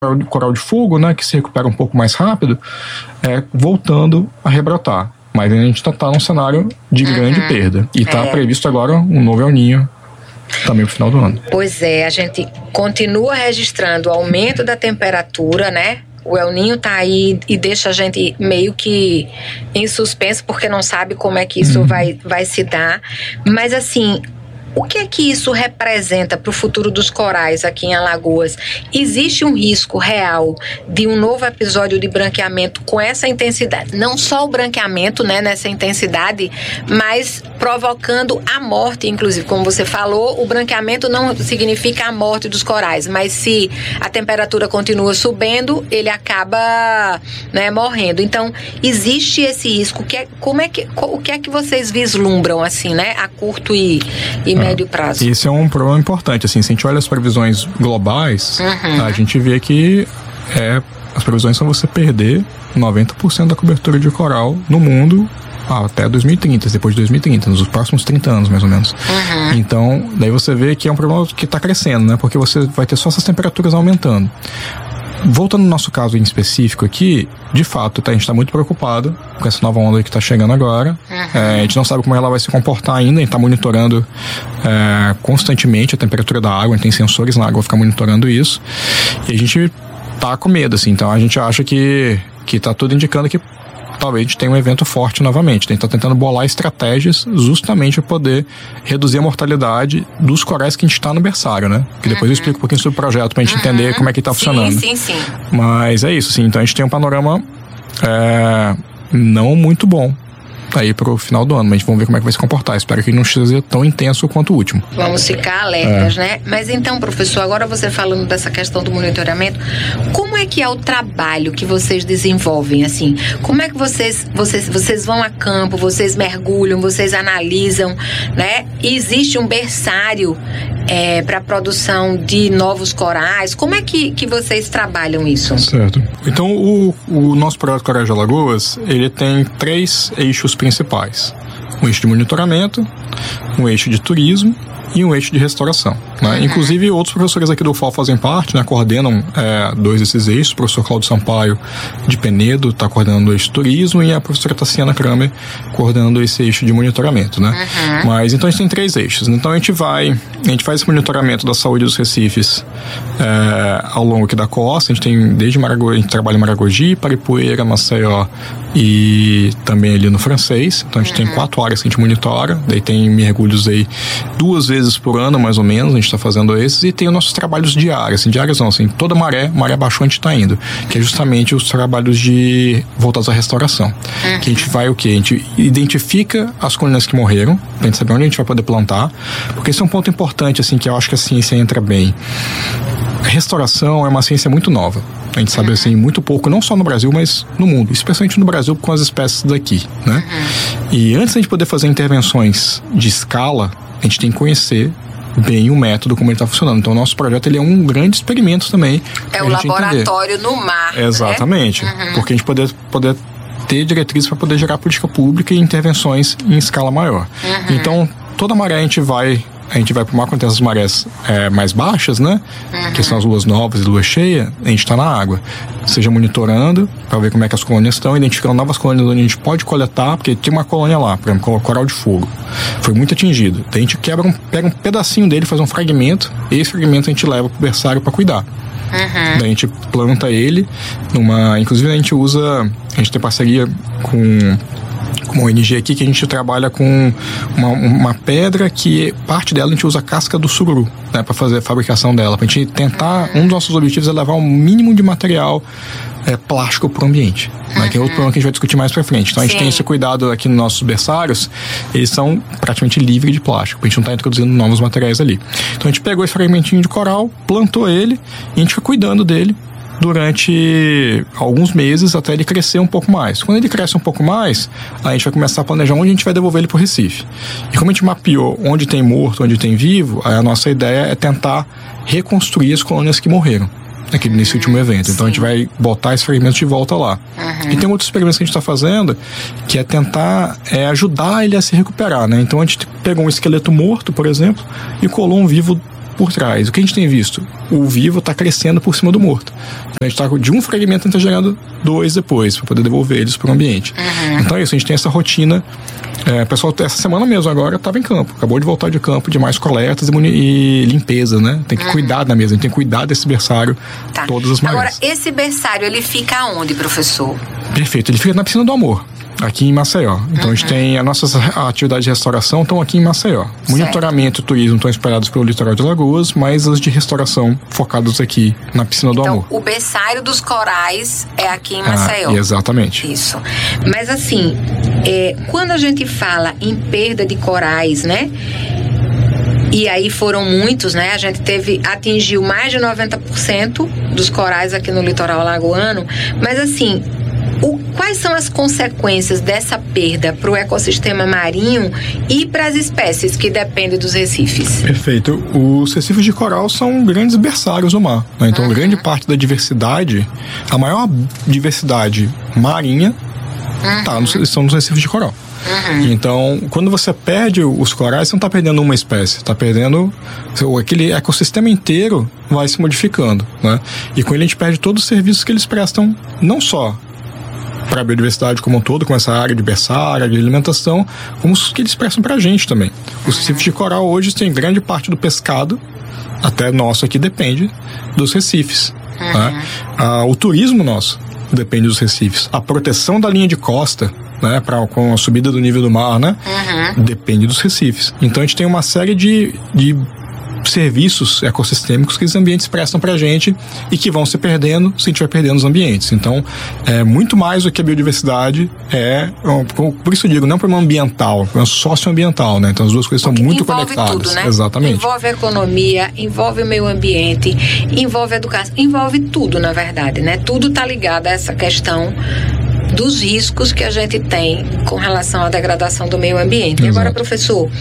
coral de fogo, né, que se recupera um pouco mais rápido, voltando a rebrotar. Mas a gente está num cenário de grande perda. E está previsto agora um novo El Niño também pro final do ano. Pois é, a gente continua registrando o aumento da temperatura, né? O El Niño tá aí e deixa a gente meio que em suspenso, porque não sabe como é que isso vai se dar. Mas assim, o que é que isso representa para o futuro dos corais aqui em Alagoas? Existe um risco real de um novo episódio de branqueamento com essa intensidade? Não só o branqueamento, né, nessa intensidade, mas provocando a morte, inclusive. Como você falou, o branqueamento não significa a morte dos corais, mas se a temperatura continua subindo, ele acaba, né, morrendo. Então, existe esse risco. O que é que vocês vislumbram, assim, né, a curto e médio prazo? Esse é um problema importante, assim, se a gente olha as previsões globais, a gente vê que as previsões são você perder 90% da cobertura de coral no mundo até 2030, depois de 2030, nos próximos 30 anos, mais ou menos. Então, daí você vê que é um problema que está crescendo, né, porque você vai ter só essas temperaturas aumentando. Voltando no nosso caso em específico aqui, de fato, a gente está muito preocupado com essa nova onda que está chegando agora. A gente não sabe como ela vai se comportar ainda, a gente está monitorando constantemente a temperatura da água, a gente tem sensores na água, fica monitorando isso. E a gente tá com medo, assim, então a gente acha que tá tudo indicando que talvez a gente tenha um evento forte novamente. A gente está tentando bolar estratégias justamente para poder reduzir a mortalidade dos corais que a gente está no berçário, né? Que depois eu explico um pouquinho sobre o projeto para a gente entender como é que está funcionando. Sim. Mas é isso, sim. Então a gente tem um panorama não muito bom aí pro final do ano, mas vamos ver como é que vai se comportar. Espero que não seja tão intenso quanto o último. Vamos ficar alertas, né? Mas então, professor, agora você falando dessa questão do monitoramento, como é que é o trabalho que vocês desenvolvem, assim? Como é que vocês vão a campo, vocês mergulham, vocês analisam, né? E existe um berçário para a produção de novos corais? Como é que vocês trabalham isso? Certo. Então, o nosso projeto Corais de Alagoas, ele tem 3 eixos principais. Um eixo de monitoramento, um eixo de turismo e um eixo de restauração, né? Inclusive, outros professores aqui do UFAL fazem parte, né? Coordenam 2 desses eixos. O professor Cláudio Sampaio, de Penedo, está coordenando o eixo de turismo, e a professora Tassiana Kramer coordenando esse eixo de monitoramento, né? Mas, então, a gente tem 3 eixos. Então, a gente faz esse monitoramento da saúde dos recifes ao longo aqui da costa. A gente tem desde Maragogi, a gente trabalha em Maragogi, Paripueira, Maceió e também ali no Francês. Então, a gente tem 4 áreas que a gente monitora. Daí tem mergulhos aí 2 vezes por ano, mais ou menos, a gente está fazendo esses, e tem os nossos trabalhos diários, diários não, assim, toda maré baixou a gente está indo, que é justamente os trabalhos voltados à restauração, que a gente vai a gente identifica as colônias que morreram, pra gente saber onde a gente vai poder plantar, porque esse é um ponto importante, assim, que eu acho que a ciência entra bem. A restauração é uma ciência muito nova. A gente sabe, assim, muito pouco, não só no Brasil, mas no mundo, especialmente no Brasil com as espécies daqui, né? E antes de a gente poder fazer intervenções de escala, a gente tem que conhecer bem o método, como ele está funcionando. Então, o nosso projeto, ele é um grande experimento também. É o laboratório no mar. Exatamente. Né? Porque a gente poder ter diretrizes para poder gerar política pública e intervenções em escala maior. Então, toda maré a gente vai para o mar quando tem essas marés mais baixas, né? Que são as luas novas e lua cheia, a gente está na água. Seja monitorando, para ver como é que as colônias estão, identificando novas colônias onde a gente pode coletar, porque tem uma colônia lá, por exemplo, coral de fogo. Foi muito atingido. Daí a gente pega um pedacinho dele, faz um fragmento, e esse fragmento a gente leva para o berçário para cuidar. Daí a gente planta ele inclusive a gente tem parceria com uma ONG aqui, que a gente trabalha com uma pedra que parte dela a gente usa a casca do sururu, né, para fazer a fabricação dela, pra gente tentar, um dos nossos objetivos é levar o mínimo de material plástico para o ambiente, né, que é outro problema que a gente vai discutir mais pra frente. Então a gente tem esse cuidado aqui nos nossos berçários, eles são praticamente livres de plástico, a gente não está introduzindo novos materiais ali. Então a gente pegou esse fragmentinho de coral, plantou ele, e a gente fica cuidando dele durante alguns meses até ele crescer um pouco mais. Quando ele cresce um pouco mais, a gente vai começar a planejar onde a gente vai devolver ele para o Recife. E como a gente mapeou onde tem morto, onde tem vivo, a nossa ideia é tentar reconstruir as colônias que morreram nesse último evento. Então a gente vai botar esses fragmentos de volta lá. E tem outros experimentos que a gente está fazendo, que é tentar ajudar ele a se recuperar, né? Então a gente pegou um esqueleto morto, por exemplo, e colou um vivo por trás. O que a gente tem visto? O vivo está crescendo por cima do morto. A gente está de um fragmento, a gente está gerando 2 depois, para poder devolver eles para o ambiente. Então é isso, a gente tem essa rotina. O pessoal, essa semana mesmo agora, estava em campo. Acabou de voltar de campo, de mais coletas e limpeza, né? Tem que cuidar da mesa, a gente tem que cuidar desse berçário todas as marés. Agora, esse berçário, ele fica onde, professor? Perfeito, ele fica na Piscina do Amor, aqui em Maceió. Então a gente tem as nossas atividades de restauração estão aqui em Maceió. Monitoramento e turismo estão espalhados pelo litoral de Alagoas, mas as de restauração focadas aqui na Piscina do Amor. Então, o berçário dos corais é aqui em Maceió. Exatamente. Isso. Mas assim, quando a gente fala em perda de corais, né? E aí foram muitos, né? A gente atingiu mais de 90% dos corais aqui no litoral alagoano. Mas assim, quais são as consequências dessa perda para o ecossistema marinho e para as espécies que dependem dos recifes? Perfeito. Os recifes de coral são grandes berçários do mar, né? Então, grande parte da diversidade, a maior diversidade marinha, são nos recifes de coral. Então, quando você perde os corais, você não está perdendo uma espécie, está perdendo aquele ecossistema inteiro vai se modificando, né? E com ele a gente perde todos os serviços que eles prestam, não só para a biodiversidade como um todo, com essa área de berçário, de alimentação, como os que eles prestam para a gente também. Os recifes de coral hoje tem grande parte do pescado, até nosso aqui, depende dos recifes. Né? O turismo nosso depende dos recifes. A proteção da linha de costa, né, com a subida do nível do mar, né, depende dos recifes. Então a gente tem uma série de serviços ecossistêmicos que os ambientes prestam pra gente e que vão se perdendo se a gente vai perdendo os ambientes. Então, é muito mais do que a biodiversidade por isso eu digo, não é um problema ambiental, é um problema socioambiental, né? Então as duas coisas são muito conectadas. Tudo, né? Exatamente. Envolve a economia, envolve o meio ambiente, envolve a educação, envolve tudo, na verdade, né? Tudo tá ligado a essa questão dos riscos que a gente tem com relação à degradação do meio ambiente. E agora, professor,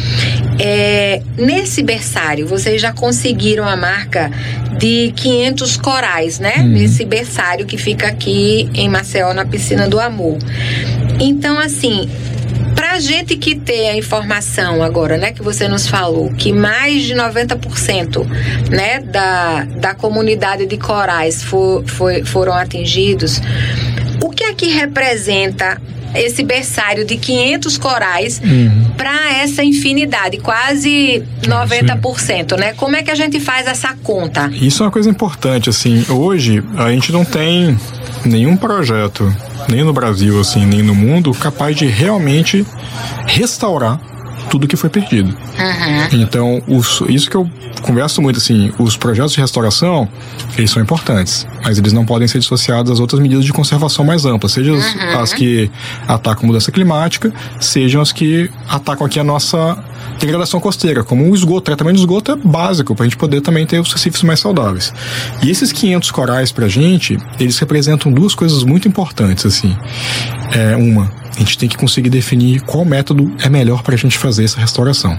nesse berçário, vocês já conseguiram a marca de 500 corais, né? Nesse berçário que fica aqui em Maceió, na Piscina do Amor. Então, assim, pra gente que tem a informação agora, né, que você nos falou, que mais de 90%, né, da comunidade de corais foram atingidos, o que é que representa esse berçário de 500 corais para essa infinidade, quase 90%, né? Como é que a gente faz essa conta? Isso é uma coisa importante, assim. Hoje, a gente não tem nenhum projeto, nem no Brasil, assim, nem no mundo, capaz de realmente restaurar tudo que foi perdido. Então, isso que eu converso muito, assim, os projetos de restauração, eles são importantes, mas eles não podem ser dissociados das outras medidas de conservação mais amplas, seja as que atacam a mudança climática, sejam as que atacam aqui a nossa degradação costeira, como o esgoto. O tratamento de esgoto é básico para a gente poder também ter os recifes mais saudáveis. E esses 500 corais pra gente, eles representam duas coisas muito importantes, assim. A gente tem que conseguir definir qual método é melhor para a gente fazer essa restauração.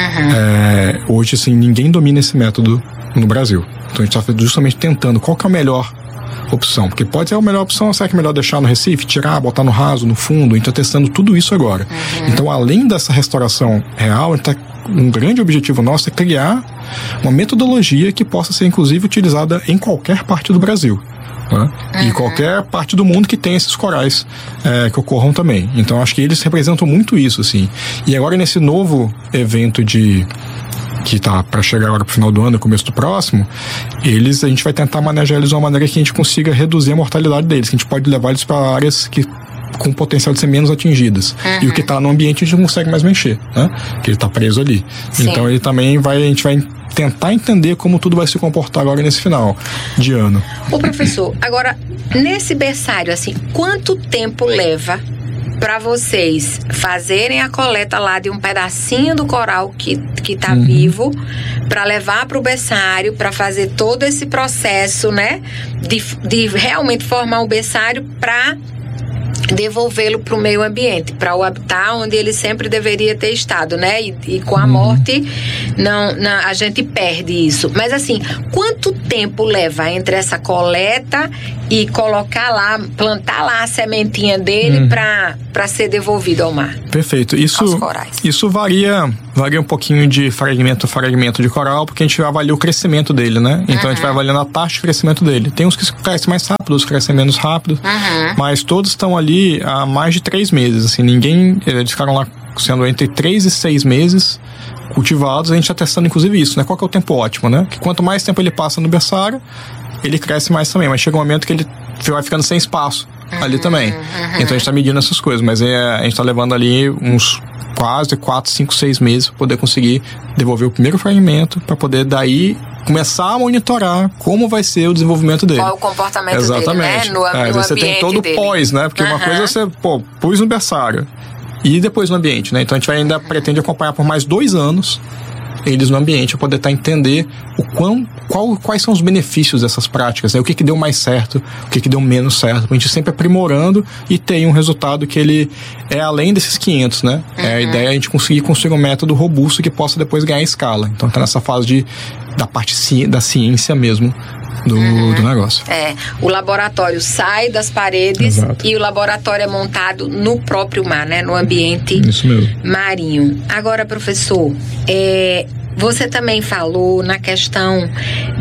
Hoje, assim, ninguém domina esse método no Brasil. Então a gente está justamente tentando qual que é a melhor opção. Porque pode ser a melhor opção, será que é melhor deixar no Recife, tirar, botar no raso, no fundo? A gente está testando tudo isso agora. Então, além dessa restauração real, um grande objetivo nosso é criar uma metodologia que possa ser, inclusive, utilizada em qualquer parte do Brasil. E qualquer parte do mundo que tenha esses corais que ocorram também. Então acho que eles representam muito isso, assim. E agora nesse novo evento que tá para chegar agora pro final do ano, começo do próximo, a gente vai tentar manejar eles de uma maneira que a gente consiga reduzir a mortalidade deles, que a gente pode levar eles para áreas com potencial de ser menos atingidas. E o que está no ambiente a gente não consegue mais mexer, né? Que ele está preso ali. Sim. Então ele também a gente vai tentar entender como tudo vai se comportar agora nesse final de ano. Ô professor, agora nesse berçário, assim, quanto tempo leva para vocês fazerem a coleta lá de um pedacinho do coral que tá vivo, para levar para o berçário, para fazer todo esse processo, né, de realmente formar um berçário para devolvê-lo para o meio ambiente, para o habitat onde ele sempre deveria ter estado, né? E com a morte a gente perde isso. Mas assim, quanto tempo leva entre essa coleta e colocar lá, plantar lá a sementinha dele para ser devolvido ao mar? Perfeito. Isso varia varia um pouquinho de fragmento a fragmento de coral, porque a gente avalia o crescimento dele, né? Então a gente vai avaliando a taxa de crescimento dele. Tem uns que crescem mais rápido, outros que crescem menos rápido, mas todos estão ali há mais de 3 meses, assim, eles ficaram lá sendo entre 3 e 6 meses cultivados. A gente está testando inclusive isso, né? Qual que é o tempo ótimo, né? Que quanto mais tempo ele passa no berçário, ele cresce mais também, mas chega um momento que ele vai ficando sem espaço ali também. Então a gente está medindo essas coisas, mas a gente está levando ali uns quase 4, 5, 6 meses para poder conseguir devolver o primeiro fragmento, para poder daí começar a monitorar como vai ser o desenvolvimento dele. Qual o comportamento Exatamente. dele, né? No você tem todo o pós, né? Porque uma coisa você, pôs no berçário e depois no ambiente, né? Então a gente ainda pretende acompanhar por mais 2 anos eles no ambiente, para poder entender quais são os benefícios dessas práticas, né? O que deu mais certo, o que deu menos certo, pra gente sempre aprimorando e ter um resultado que ele é além desses 500, né? A ideia é a gente conseguir construir um método robusto que possa depois ganhar escala. Então tá nessa fase da parte da ciência mesmo do negócio. O laboratório sai das paredes. Exato. E o laboratório é montado no próprio mar, né? No ambiente marinho. Agora, professor, você também falou na questão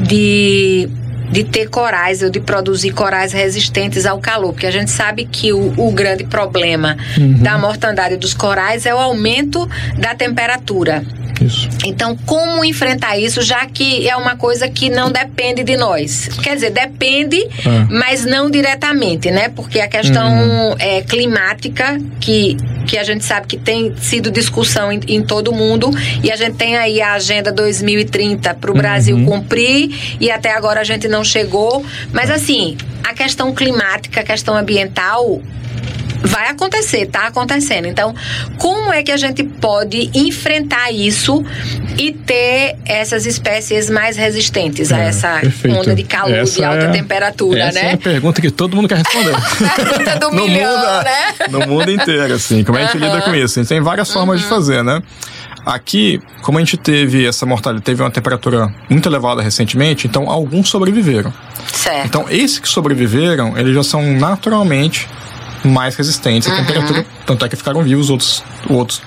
de ter corais ou de produzir corais resistentes ao calor, porque a gente sabe que o grande problema da mortandade dos corais é o aumento da temperatura. Isso. Então, como enfrentar isso, já que é uma coisa que não depende de nós? Quer dizer, depende, mas não diretamente, né? Porque a questão climática, que a gente sabe que tem sido discussão em todo o mundo, e a gente tem aí a Agenda 2030 para o Brasil cumprir, e até agora a gente não chegou. Mas, assim, a questão climática, a questão ambiental vai acontecer, está acontecendo. Então, como é que a gente pode enfrentar isso e ter essas espécies mais resistentes a essa onda de calor, de alta temperatura, essa né? É a pergunta que todo mundo quer responder. Pergunta do milhão, né? No mundo inteiro, assim. Como a gente lida com isso? A gente tem várias formas de fazer, né? Aqui, como a gente teve essa mortalidade, teve uma temperatura muito elevada recentemente, então alguns sobreviveram. Certo. Então, esses que sobreviveram, eles já são naturalmente mais resistentes à temperatura, tanto é que ficaram vivos, outros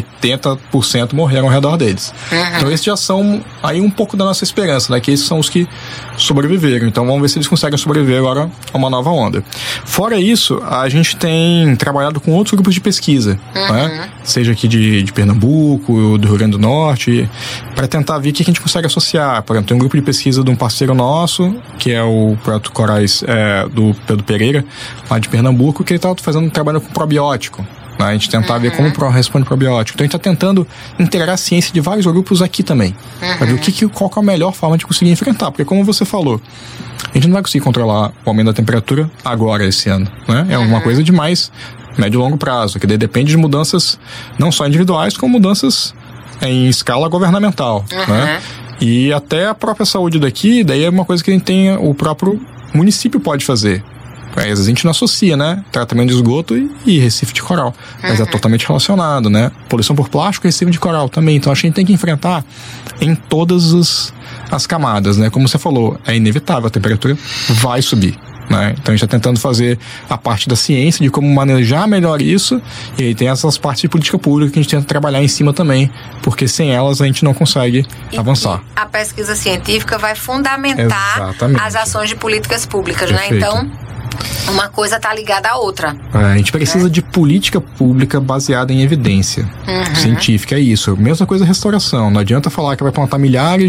80% morreram ao redor deles. Então esses já são aí um pouco da nossa esperança, né? Que esses são os que sobreviveram. Então vamos ver se eles conseguem sobreviver agora a uma nova onda. Fora isso, a gente tem trabalhado com outros grupos de pesquisa, né? Seja aqui de Pernambuco, do Rio Grande do Norte, para tentar ver o que a gente consegue associar. Por exemplo, tem um grupo de pesquisa de um parceiro nosso, que é o Projeto Corais do Pedro Pereira, lá de Pernambuco, que ele está fazendo um trabalho com probiótico. A gente tentar ver como responde probiótico. Então a gente está tentando integrar a ciência de vários grupos aqui também, para ver qual que é a melhor forma de conseguir enfrentar. Porque, como você falou, a gente não vai conseguir controlar o aumento da temperatura agora, esse ano, né? É uma coisa de mais médio e longo prazo, que daí depende de mudanças não só individuais, como mudanças em escala governamental, né? E até a própria saúde daqui, daí é uma coisa que a gente tem, o próprio município pode fazer. Às vezes a gente não associa, né? Tratamento de esgoto e recife de coral. Mas é totalmente relacionado, né? Poluição por plástico e recife de coral também. Então, acho que a gente tem que enfrentar em todas as camadas, né? Como você falou, é inevitável, a temperatura vai subir, né? Então, a gente está tentando fazer a parte da ciência, de como manejar melhor isso. E aí tem essas partes de política pública que a gente tenta trabalhar em cima também. Porque sem elas a gente não consegue avançar. A pesquisa científica vai fundamentar as ações de políticas públicas, né? Então, uma coisa está ligada à outra. A gente precisa de política pública baseada em evidência científica, é isso. Mesma coisa restauração. Não adianta falar que vai plantar milhares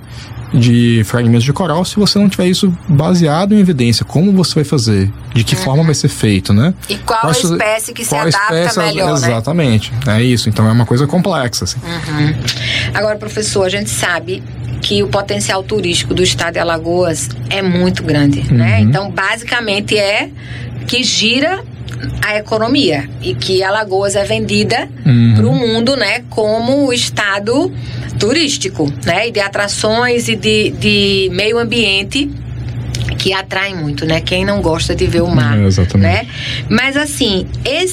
de fragmentos de coral se você não tiver isso baseado em evidência. Como você vai fazer? De que forma vai ser feito, né? E qual a espécie que se adapta melhor, exatamente, né? É isso. Então é uma coisa complexa, assim. Agora, professor, a gente sabe que o potencial turístico do estado de Alagoas é muito grande, né? Então, basicamente é que gira a economia e que Alagoas é vendida para o mundo, né, como o estado turístico, né, e de atrações e de meio ambiente que atrai muito, né? Quem não gosta de ver o mar, né? Mas assim,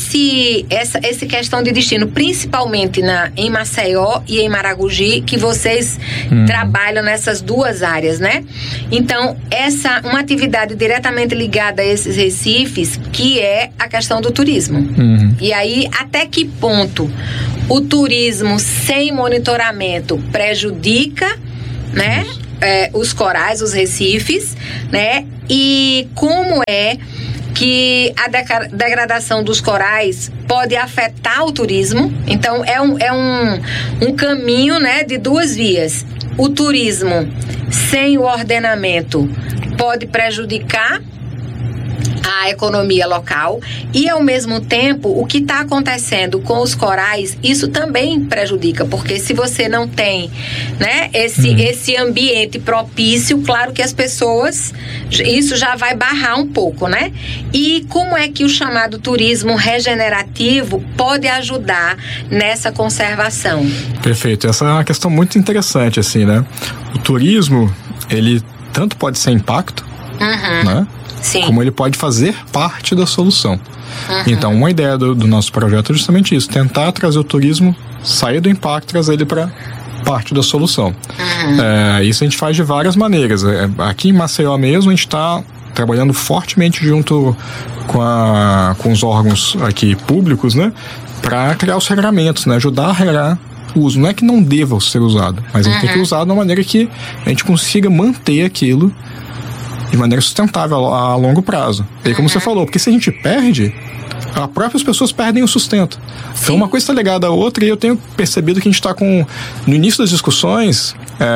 essa questão de destino, principalmente em Maceió e em Maragogi, que vocês trabalham nessas duas áreas, né? Então, uma atividade diretamente ligada a esses recifes, que é a questão do turismo. E aí, até que ponto o turismo sem monitoramento prejudica, né? Os corais, os recifes, né? E como é que a degradação dos corais pode afetar o turismo. Então, é um caminho, né, de duas vias. O turismo sem o ordenamento pode prejudicar a economia local e, ao mesmo tempo, o que está acontecendo com os corais, isso também prejudica, porque se você não tem, né, esse ambiente propício, claro que as pessoas, isso já vai barrar um pouco, né? E como é que o chamado turismo regenerativo pode ajudar nessa conservação? Perfeito, essa é uma questão muito interessante, assim, né? O turismo, ele tanto pode ser impacto, né? Sim. Como ele pode fazer parte da solução. Então, uma ideia do nosso projeto é justamente isso, tentar trazer o turismo, sair do impacto, trazer ele para parte da solução. Isso a gente faz de várias maneiras. Aqui em Maceió mesmo, a gente está trabalhando fortemente junto com os órgãos aqui públicos, né, para criar os regramentos, né, ajudar a regrar o uso. Não é que não deva ser usado, mas a gente tem que usar de uma maneira que a gente consiga manter aquilo de maneira sustentável a longo prazo. E como você falou, porque se a gente perde, as próprias pessoas perdem o sustento. Sim. Então uma coisa está ligada à outra, e eu tenho percebido que a gente está no início das discussões,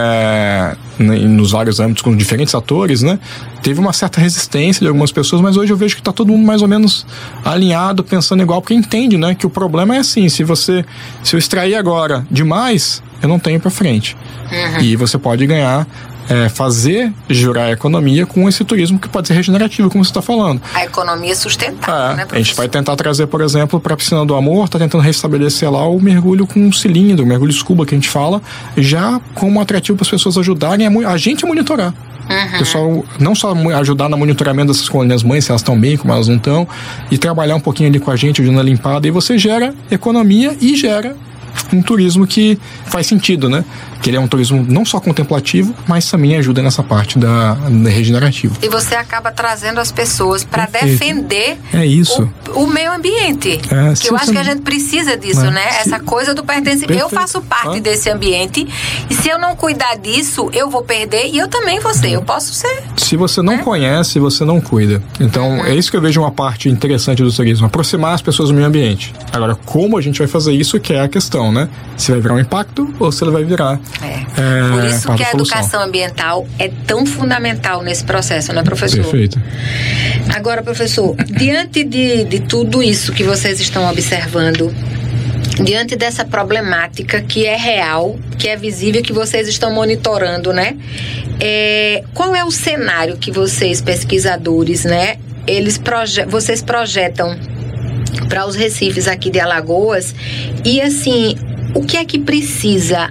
nos vários âmbitos com diferentes atores, né, teve uma certa resistência de algumas pessoas, mas hoje eu vejo que está todo mundo mais ou menos alinhado, pensando igual, porque entende, né, que o problema é assim, se eu extrair agora demais, eu não tenho para frente. E você pode ganhar, fazer girar a economia com esse turismo que pode ser regenerativo, como você está falando. A economia sustentável, né, professor? A gente vai tentar trazer, por exemplo, para a Piscina do Amor, está tentando restabelecer lá o mergulho com um cilindro, o mergulho scuba que a gente fala, já como atrativo para as pessoas ajudarem a gente a monitorar. O pessoal não só ajudar no monitoramento dessas colônias mães, se elas estão bem, como elas não estão, e trabalhar um pouquinho ali com a gente, ajudando a limpada, e você gera economia e gera um turismo que faz sentido, né? Que ele é um turismo não só contemplativo, mas também ajuda nessa parte da regenerativa. E você acaba trazendo as pessoas para defender o meio ambiente. Que eu acho que a gente precisa disso, né? Essa coisa do pertencimento. Eu faço parte desse ambiente, e se eu não cuidar disso, eu vou perder, e eu também vou ser. Eu posso ser. Se você não conhece, você não cuida. Então, é isso que eu vejo uma parte interessante do turismo, aproximar as pessoas do meio ambiente. Agora, como a gente vai fazer isso, que é a questão, né? Se vai virar um impacto ou se ele vai virar por isso que a educação ambiental é tão fundamental nesse processo, né, professor? Perfeito. Agora, professor, diante de tudo isso que vocês estão observando, diante dessa problemática que é real, que é visível, que vocês estão monitorando, né? Qual é o cenário que vocês, pesquisadores, né, vocês projetam para os recifes aqui de Alagoas? E assim, o que é que precisa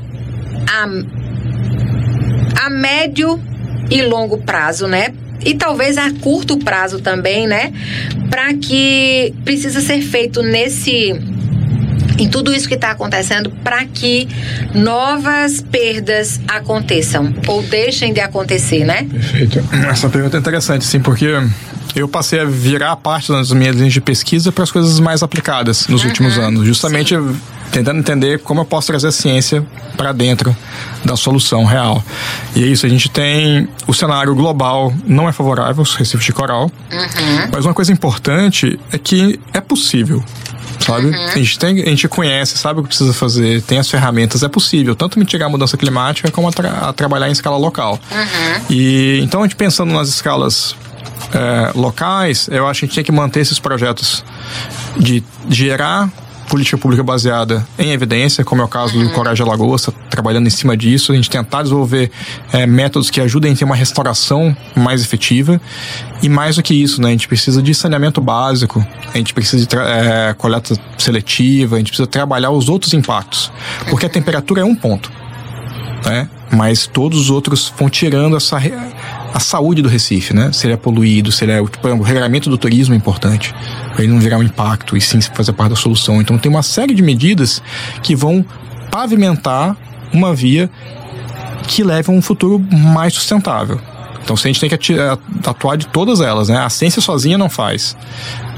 a médio e longo prazo, né? E talvez a curto prazo também, né? Para que precisa ser feito em tudo isso que está acontecendo, para que novas perdas aconteçam ou deixem de acontecer, né? Perfeito. Essa pergunta é interessante, sim, porque eu passei a virar parte das minhas linhas de pesquisa para as coisas mais aplicadas nos últimos anos, justamente tentando entender como eu posso trazer a ciência para dentro da solução real. E é isso, a gente tem o cenário global não é favorável aos recifes de coral, mas uma coisa importante é que é possível, sabe? A gente conhece, sabe o que precisa fazer, tem as ferramentas, é possível tanto mitigar a mudança climática como a trabalhar em escala local. E então a gente pensando nas escalas locais, eu acho que a gente tem que manter esses projetos de gerar política pública baseada em evidência, como é o caso do Corais de Alagoas, trabalhando em cima disso, a gente tentar desenvolver métodos que ajudem a ter uma restauração mais efetiva. E mais do que isso, né, a gente precisa de saneamento básico, a gente precisa de coleta seletiva, a gente precisa trabalhar os outros impactos, porque a temperatura é um ponto, né? Mas todos os outros vão tirando a saúde do Recife, né? Se ele é poluído, se ele o regramento do turismo é importante, para ele não virar um impacto e sim fazer parte da solução. Então tem uma série de medidas que vão pavimentar uma via que leve a um futuro mais sustentável. Então a gente tem que atuar de todas elas, né? A ciência sozinha não faz.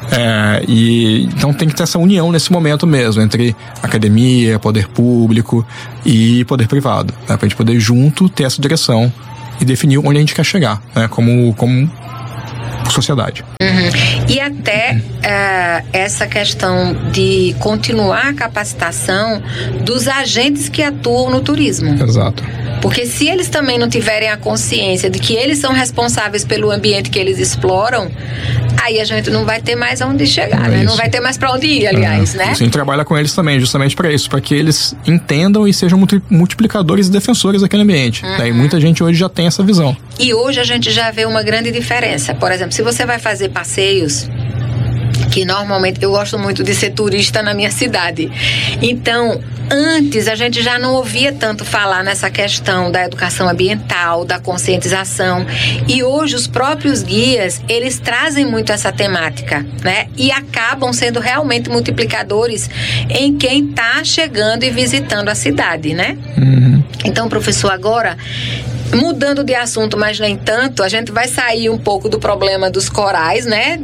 Então tem que ter essa união nesse momento mesmo, entre academia, poder público e poder privado, né? Pra gente poder junto ter essa direção e definir onde a gente quer chegar, né? Como sociedade. E até essa questão de continuar a capacitação dos agentes que atuam no turismo. Exato. Porque se eles também não tiverem a consciência de que eles são responsáveis pelo ambiente que eles exploram, aí a gente não vai ter mais aonde chegar, né? Não vai ter mais para onde ir, aliás, né? A gente trabalha com eles também, justamente para isso, para que eles entendam e sejam multiplicadores e defensores daquele ambiente. E muita gente hoje já tem essa visão. E hoje a gente já vê uma grande diferença. Por exemplo, se você vai fazer passeios, que normalmente eu gosto muito de ser turista na minha cidade. Então, antes a gente já não ouvia tanto falar nessa questão da educação ambiental, da conscientização. E hoje os próprios guias, eles trazem muito essa temática, né? E acabam sendo realmente multiplicadores em quem está chegando e visitando a cidade, né? Então, professor, agora, mudando de assunto, mas nem tanto, a gente vai sair um pouco do problema dos corais, né?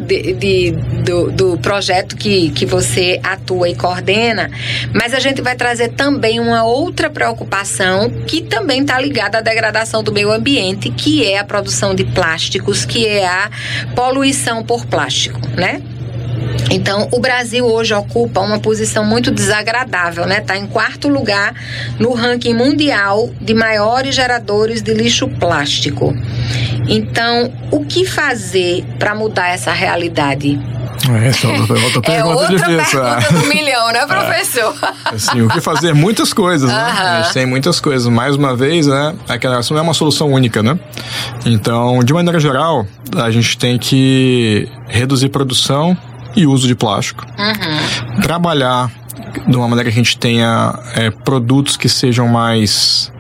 Do projeto que você atua e coordena, mas a gente vai trazer também uma outra preocupação que também está ligada à degradação do meio ambiente, que é a produção de plásticos, que é a poluição por plástico, né? Então, o Brasil hoje ocupa uma posição muito desagradável, né? Está em 4º lugar no ranking mundial de maiores geradores de lixo plástico. Então, o que fazer para mudar essa realidade? Essa é outra pergunta difícil. Pergunta do milhão, né, professor? Assim, o que fazer? Muitas coisas, né? A gente tem muitas coisas. Mais uma vez, né? Isso não é uma solução única, né? Então, de maneira geral, a gente tem que reduzir produção e uso de plástico. Trabalhar de uma maneira que a gente tenha produtos que sejam mais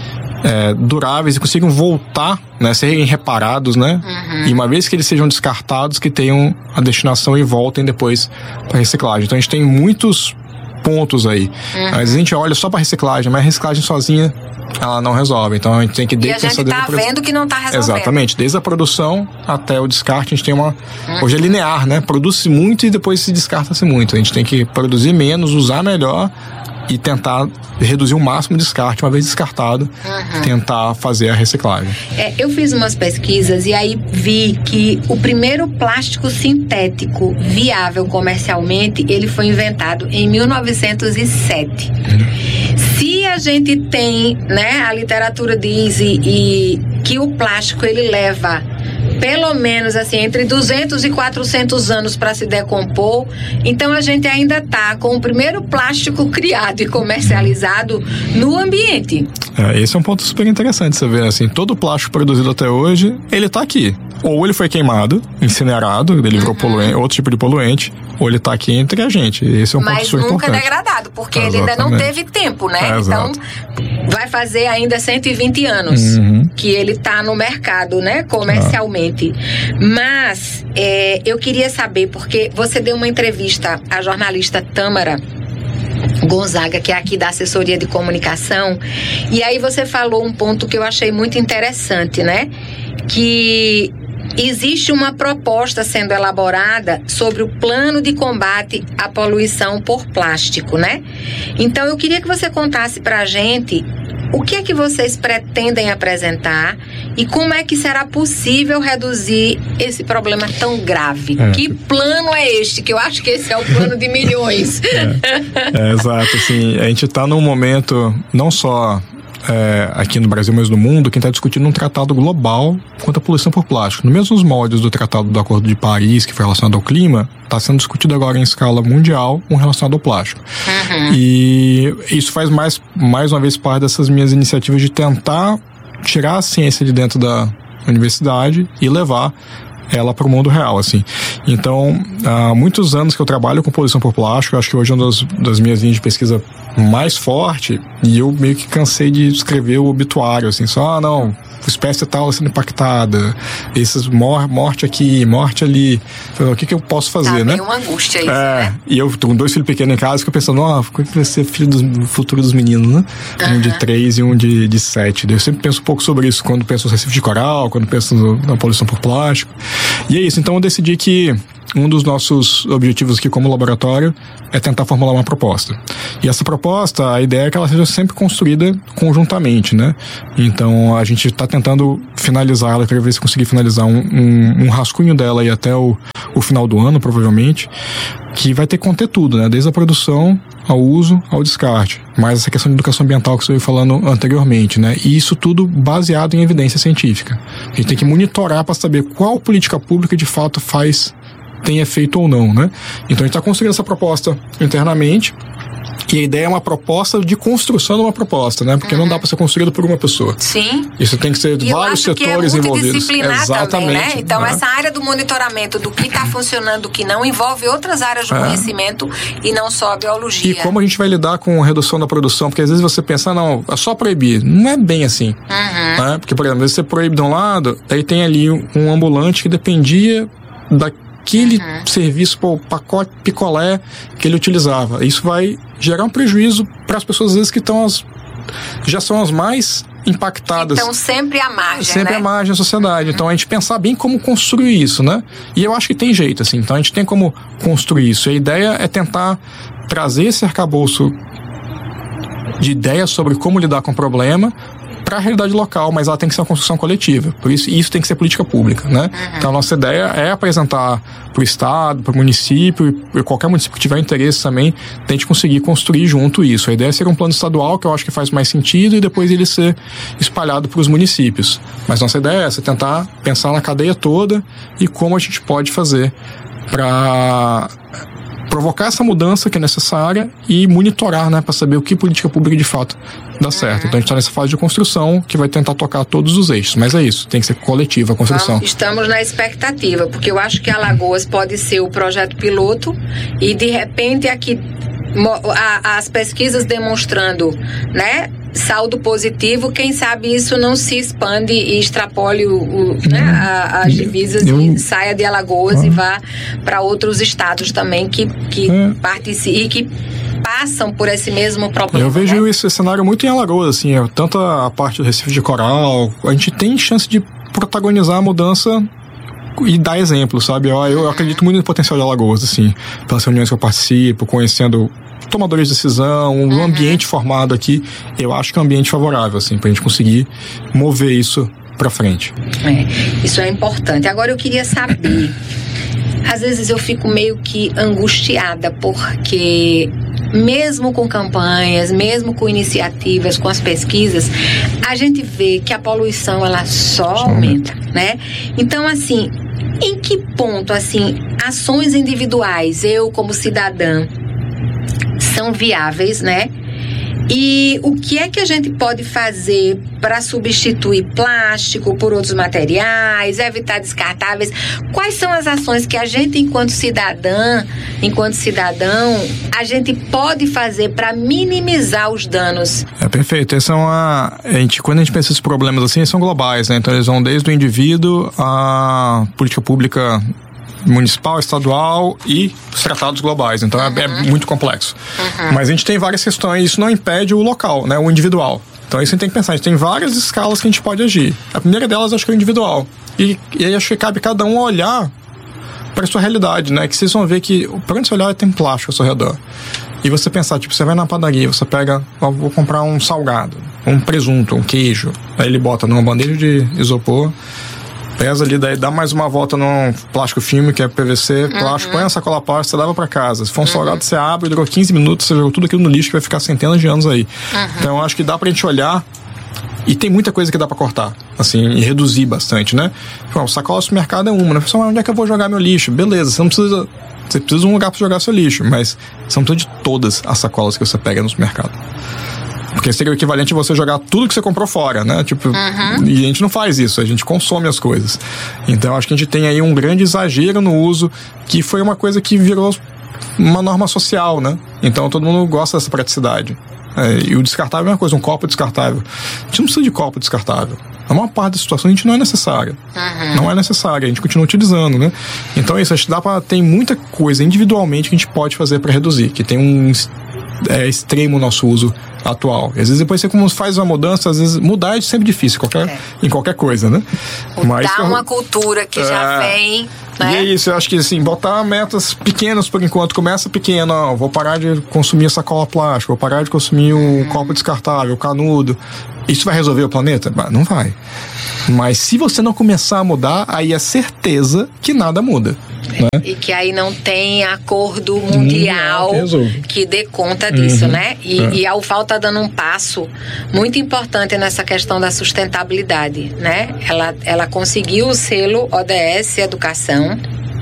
duráveis e consigam voltar, né, serem reparados, né? E uma vez que eles sejam descartados, que tenham a destinação e voltem depois para reciclagem. Então a gente tem muitos pontos aí. Às vezes a gente olha só para reciclagem, mas a reciclagem sozinha ela não resolve. Então a gente tem que e a gente tá vendo que não tá resolvendo. Exatamente, desde a produção até o descarte a gente tem hoje é linear, né? Produz-se muito e depois se descarta-se muito. A gente tem que produzir menos, usar melhor e tentar reduzir o máximo de descarte. Uma vez descartado, tentar fazer a reciclagem. Eu fiz umas pesquisas e aí vi que o primeiro plástico sintético viável comercialmente, ele foi inventado em 1907. Se a gente tem, né, a literatura diz e que o plástico ele leva pelo menos assim entre 200 e 400 anos para se decompor, então a gente ainda tá com o primeiro plástico criado e comercializado no ambiente. Esse é um ponto super interessante, você vê assim, todo o plástico produzido até hoje, ele tá aqui. Ou ele foi queimado, incinerado, ele virou poluente, outro tipo de poluente, ou ele tá aqui entre a gente. Esse é um ponto super importante. Mas nunca degradado, porque ele ainda não teve tempo, né? Então, vai fazer ainda 120 anos que ele tá no mercado, né? Comercialmente. Mas, eu queria saber, porque você deu uma entrevista à jornalista Tâmara Gonzaga, que é aqui da assessoria de comunicação, e aí você falou um ponto que eu achei muito interessante, né? Que existe uma proposta sendo elaborada sobre o plano de combate à poluição por plástico, né? Então eu queria que você contasse pra gente o que é que vocês pretendem apresentar e como é que será possível reduzir esse problema tão grave. Que plano é este? Que eu acho que esse é o plano de milhões. Exato, assim, a gente está num momento não só aqui no Brasil, mas no mundo, quem está discutindo um tratado global contra a poluição por plástico. No mesmo moldes do Tratado do Acordo de Paris, que foi relacionado ao clima, está sendo discutido agora em escala mundial um relacionado ao plástico. E isso faz mais uma vez parte dessas minhas iniciativas de tentar tirar a ciência de dentro da universidade e levar ela para o mundo real, assim. Então, há muitos anos que eu trabalho com poluição por plástico, acho que hoje é uma das minhas linhas de pesquisa mais forte, e eu meio que cansei de escrever o obituário, assim, só, não, espécie tal sendo impactada, morte aqui, morte ali, então, o que eu posso fazer, né? Tem uma angústia isso, né? E eu tô com 2 filhos pequenos em casa, fico pensando, como vai ser filho do futuro dos meninos, né? Um de 3 e um de 7. Eu sempre penso um pouco sobre isso, quando penso no recife de coral, quando penso na poluição por plástico. E é isso, então eu decidi que um dos nossos objetivos aqui como laboratório é tentar formular uma proposta. E essa proposta, a ideia é que ela seja sempre construída conjuntamente, né? Então, a gente está tentando finalizar ela, quero ver se conseguir finalizar um rascunho dela aí até o final do ano, provavelmente, que vai ter que conter tudo, né? Desde a produção ao uso, ao descarte. Mas essa questão de educação ambiental que você veio falando anteriormente, né? E isso tudo baseado em evidência científica. A gente tem que monitorar para saber qual política pública de fato tem efeito ou não, né? Então a gente está construindo essa proposta internamente. E a ideia é uma proposta de construção de uma proposta, né? Porque não dá para ser construído por uma pessoa. Sim. Isso tem que ser de vários setores envolvidos. Exatamente. Também, né? Então, essa área do monitoramento do que está funcionando, do que não, envolve outras áreas do conhecimento e não só a biologia. E como a gente vai lidar com a redução da produção? Porque às vezes você pensa, não, é só proibir. Não é bem assim. Né? Porque, por exemplo, às vezes você proíbe de um lado, aí tem ali um ambulante que dependia daquele serviço, pacote picolé que ele utilizava. Isso vai gerar um prejuízo para as pessoas, às vezes, que já são as mais impactadas. Então, sempre à margem, sempre né? à margem da sociedade. Então, a gente pensar bem como construir isso, né? E eu acho que tem jeito, assim. Então, a gente tem como construir isso. E a ideia é tentar trazer esse arcabouço de ideias sobre como lidar com o problema para a realidade local, mas ela tem que ser uma construção coletiva. Por isso tem que ser política pública, né? Então, a nossa ideia é apresentar para o Estado, para o município, e qualquer município que tiver interesse também, tente conseguir construir junto isso. A ideia é ser um plano estadual, que eu acho que faz mais sentido, e depois ele ser espalhado para os municípios. Mas nossa ideia é essa, tentar pensar na cadeia toda e como a gente pode fazer para provocar essa mudança que é necessária e monitorar, né, para saber o que política pública de fato dá certo. Então a gente está nessa fase de construção que vai tentar tocar todos os eixos, mas é isso, tem que ser coletiva a construção. Estamos na expectativa, porque eu acho que Alagoas pode ser o projeto piloto e de repente aqui as pesquisas demonstrando, né, saldo positivo, quem sabe isso não se expande e extrapole as divisas e saia de Alagoas e vá para outros estados também que participem e que passam por esse mesmo problema. Eu vejo esse cenário muito em Alagoas, assim, tanto a parte do Recife de Coral, a gente tem chance de protagonizar a mudança e dar exemplo, sabe? Eu acredito muito no potencial de Alagoas, assim, pelas reuniões que eu participo, conhecendo tomadores de decisão, um ambiente formado aqui, eu acho que é um ambiente favorável, assim, pra gente conseguir mover isso pra frente. Isso é importante. Agora eu queria saber, às vezes eu fico meio que angustiada, porque mesmo com campanhas, mesmo com iniciativas, com as pesquisas, a gente vê que a poluição, ela só aumenta, né? Então, assim, em que ponto, assim, ações individuais, eu como cidadã, são viáveis, né? E o que é que a gente pode fazer para substituir plástico por outros materiais, evitar descartáveis? Quais são as ações que a gente, enquanto cidadão, a gente pode fazer para minimizar os danos? Perfeito. Quando a gente pensa esses problemas assim, eles são globais, né? Então eles vão desde o indivíduo à política pública municipal, estadual e os tratados globais. Então é muito complexo. Mas a gente tem várias questões, isso não impede o local, né, o individual. Então isso a gente tem que pensar, a gente tem várias escalas que a gente pode agir. A primeira delas acho que é o individual. E aí acho que cabe cada um olhar para a sua realidade, né? Que vocês vão ver que para onde você olhar tem plástico ao seu redor. E você pensar, tipo, você vai na padaria, você pega, vou comprar um salgado, um presunto, um queijo. Aí ele bota numa bandeja de isopor, pesa ali, daí dá mais uma volta num plástico filme, que é PVC, plástico, põe a sacola plástica, você leva pra casa. Se for um salgado, você abre, durou 15 minutos, você jogou tudo aquilo no lixo, que vai ficar centenas de anos aí. Então, eu acho que dá pra gente olhar, e tem muita coisa que dá pra cortar, assim, e reduzir bastante, né? Bom, sacola do supermercado é uma, né? Pessoal, onde é que eu vou jogar meu lixo? Beleza, você precisa de um lugar pra jogar seu lixo, mas você não precisa de todas as sacolas que você pega no supermercado. Porque seria o equivalente a você jogar tudo que você comprou fora, né? Tipo, e a gente não faz isso, a gente consome as coisas. Então, acho que a gente tem aí um grande exagero no uso, que foi uma coisa que virou uma norma social, né? Então, todo mundo gosta dessa praticidade. E o descartável é uma coisa, um copo descartável. A gente não precisa de copo descartável. A maior parte das situações a gente não é necessária. Não é necessária, a gente continua utilizando, né? Então é isso, acho que tem muita coisa individualmente que a gente pode fazer para reduzir, que tem um extremo o nosso uso atual. E às vezes depois você faz uma mudança, às vezes mudar é sempre difícil, em qualquer coisa, né? Mudar uma cultura que já vem né? E é isso, eu acho que assim, botar metas pequenas por enquanto. Começa pequeno, ó, vou parar de consumir a sacola plástica, vou parar de consumir o copo descartável, o canudo. Isso vai resolver o planeta? Não vai. Mas se você não começar a mudar, aí é certeza que nada muda. Né? E que aí não tem acordo mundial que dê conta disso, né? E a UFAL está dando um passo muito importante nessa questão da sustentabilidade, né? Ela conseguiu o selo ODS Educação.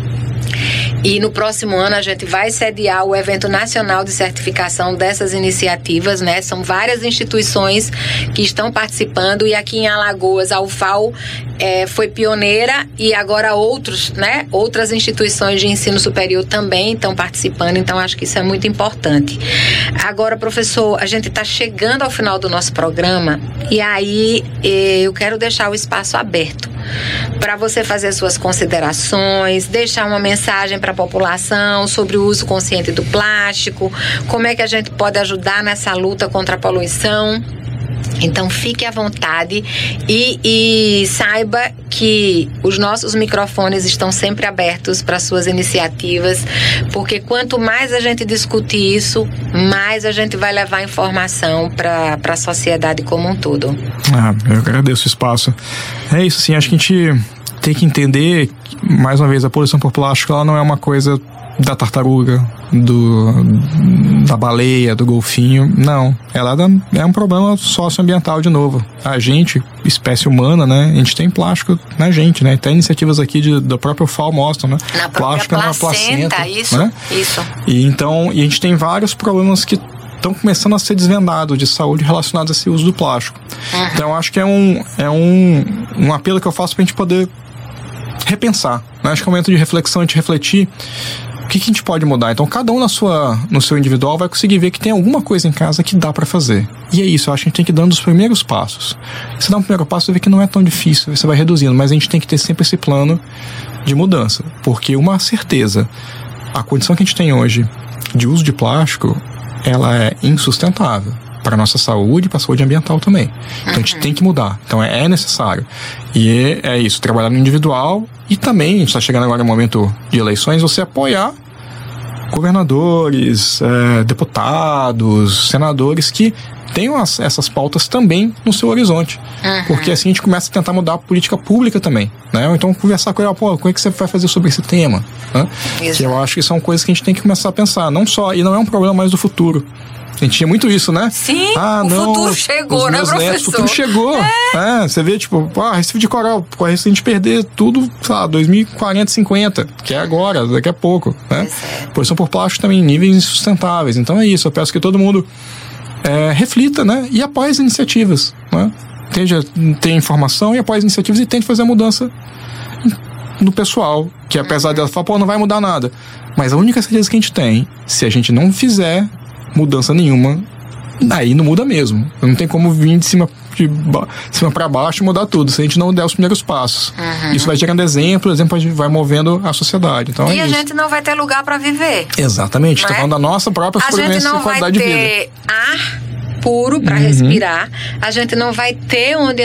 E no próximo ano a gente vai sediar o evento nacional de certificação dessas iniciativas, né? São várias instituições que estão participando, e aqui em Alagoas a UFAL foi pioneira, e agora outros, né? Outras instituições de ensino superior também estão participando, então acho que isso é muito importante. Agora, professor, a gente está chegando ao final do nosso programa, e aí eu quero deixar o espaço aberto para você fazer suas considerações, deixar uma mensagem para a população sobre o uso consciente do plástico, como é que a gente pode ajudar nessa luta contra a poluição. Então fique à vontade e saiba que os nossos microfones estão sempre abertos para suas iniciativas, porque quanto mais a gente discutir isso, mais a gente vai levar informação para a sociedade como um todo. Eu agradeço o espaço. É isso, sim, acho que a gente tem que entender, mais uma vez, a poluição por plástico, ela não é uma coisa da tartaruga, da baleia, do golfinho. Não, ela é um problema socioambiental de novo. A gente, espécie humana, né, a gente tem plástico na gente, né? Tem iniciativas aqui do próprio FAO mostram, né? Na plástico na placenta, isso, né? Isso. E então, a gente tem vários problemas que estão começando a ser desvendados de saúde relacionados a esse uso do plástico. Então, acho que é um apelo que eu faço pra gente poder repensar, né? Acho que é um momento de reflexão, a gente refletir o que a gente pode mudar. Então, cada um no seu individual vai conseguir ver que tem alguma coisa em casa que dá pra fazer. E é isso, eu acho que a gente tem que ir dando os primeiros passos. Você dá um primeiro passo, você vê que não é tão difícil, você vai reduzindo, mas a gente tem que ter sempre esse plano de mudança. Porque uma certeza, a condição que a gente tem hoje de uso de plástico, ela é insustentável para a nossa saúde e para a saúde ambiental também. Então a gente tem que mudar. Então é necessário. E é isso, trabalhar no individual, e também, a gente está chegando agora no momento de eleições, você apoiar governadores, deputados, senadores que tenham essas pautas também no seu horizonte. Porque assim a gente começa a tentar mudar a política pública também, né? Ou então conversar com ele, como é que você vai fazer sobre esse tema? Né? Que eu acho que são coisas que a gente tem que começar a pensar. Não só, e não é um problema mais do futuro. A gente tinha muito isso, né? Sim, futuro chegou, né, professor? O futuro chegou. Você vê, tipo, Recife de Coral, corre risco de a gente perder tudo, sei lá, 2040, 2050, que é agora, daqui a pouco, né? Poluição por plástico também, níveis insustentáveis. Então é isso, eu peço que todo mundo reflita, né? E apoie as iniciativas, né? Tenha informação e apoie as iniciativas e tente fazer a mudança no pessoal, que apesar dela falar, não vai mudar nada. Mas a única certeza que a gente tem, se a gente não fizer mudança nenhuma, aí não muda mesmo. Não tem como vir de cima para baixo e mudar tudo, se a gente não der os primeiros passos. Isso vai gerando exemplo vai movendo a sociedade. Então, e a gente não vai ter lugar para viver. Exatamente, está falando da nossa própria sobrevivência e qualidade de vida. A gente não vai ter ar puro para respirar, a gente não vai ter onde...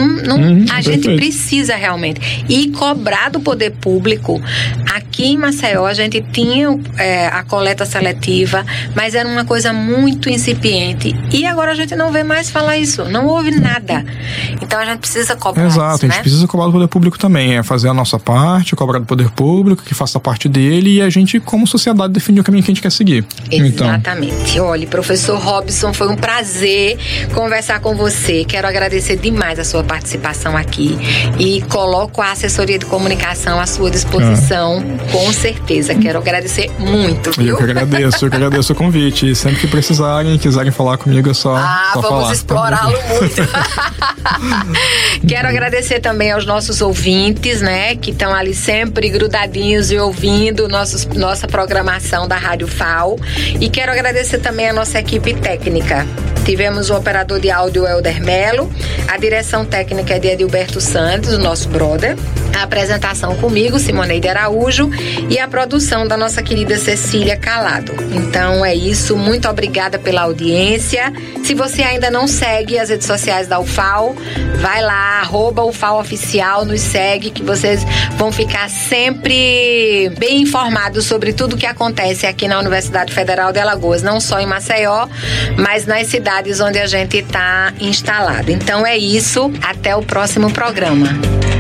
a gente precisa realmente. E cobrar do poder público. Aqui em Maceió a gente tinha a coleta seletiva, mas era uma coisa muito incipiente. E agora a gente não vê mais falar isso. Não houve nada. Então a gente precisa cobrar isso, a gente precisa cobrar do poder público também. É fazer a nossa parte, cobrar do poder público, que faça a parte dele, e a gente, como sociedade, definir o caminho que a gente quer seguir. Exatamente. Olha, professor Robson, foi um prazer conversar com você. Quero agradecer demais a sua participação aqui e coloco a assessoria de comunicação à sua disposição, com certeza. Quero agradecer muito, viu? Eu que agradeço o convite. E sempre que precisarem, quiserem falar comigo, é só vamos falar. Explorá-lo muito. Quero agradecer também aos nossos ouvintes, né, que estão ali sempre grudadinhos e ouvindo nossa programação da Rádio FAO. E quero agradecer também a nossa equipe técnica. Tivemos o operador de áudio Helder Melo, a direção técnica é de Edilberto Santos, o nosso brother, a apresentação comigo, Simoneide Araújo, e a produção da nossa querida Cecília Calado. Então é isso, muito obrigada pela audiência. Se você ainda não segue as redes sociais da UFAL, vai lá, @UFALOficial, nos segue, que vocês vão ficar sempre bem informados sobre tudo que acontece aqui na Universidade Federal de Alagoas, não só em Maceió, mas nas cidades onde a gente está instalado. Então é isso, até o próximo programa.